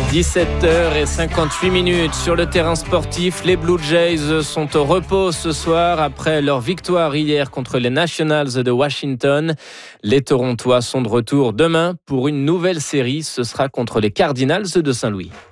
17h58 sur le terrain sportif. Les Blue Jays sont au repos ce soir après leur victoire hier contre les Nationals de Washington. Les Torontois sont de retour demain pour une nouvelle série. Ce sera contre les Cardinals de Saint-Louis.